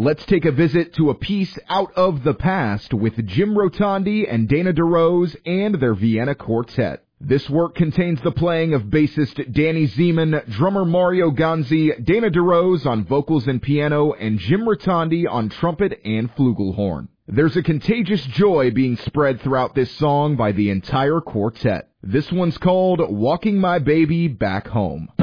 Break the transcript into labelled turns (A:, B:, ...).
A: Let's take a visit to a piece out of the past with Jim Rotondi and Dana DeRose and their Vienna Quartet. This work contains the playing of bassist Danny Zeman, drummer Mario Ganzi, Dana DeRose on vocals and piano, and Jim Rotondi on trumpet and flugelhorn. There's a contagious joy being spread throughout this song by the entire quartet. This one's called Walking My Baby Back Home.